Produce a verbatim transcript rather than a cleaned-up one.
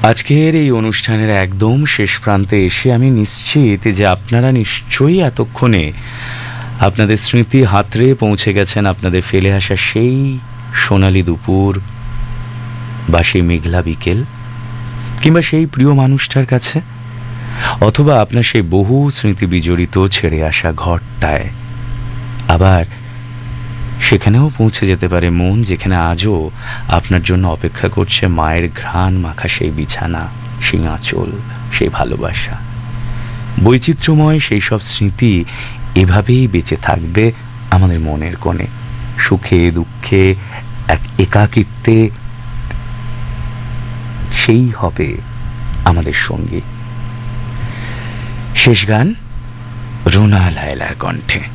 আজকের এই অনুষ্ঠানের একদম শেষ প্রান্তে এসে আমি নিশ্চিত যে আপনারা নিশ্চয়ই এতক্ষণে আপনাদের স্মৃতি হাতড়ে পৌঁছে গেছেন আপনাদের ফেলে আসা সেই সোনালি দুপুর বা সেই মেঘলা বিকেল, কিংবা সেই প্রিয় মানুষটার কাছে, অথবা আপনার সেই বহু স্মৃতি বিজড়িত ছেড়ে আসা ঘরটায়। আবার সেখানেও পৌঁছে যেতে পারে মন, যেখানে আজও আপনার জন্য অপেক্ষা করছে মায়ের ঘ্রাণ মাখা সেই বিছানা, সেই আঁচল, সেই ভালোবাসা। বৈচিত্র্যময় সেই সব স্মৃতি এভাবেই বেঁচে থাকবে আমাদের মনের কোণে, সুখে দুঃখে, এক একাকিত্বে, সেই হবে আমাদের সঙ্গী। শেষ গান রুনা লায়লার কণ্ঠে।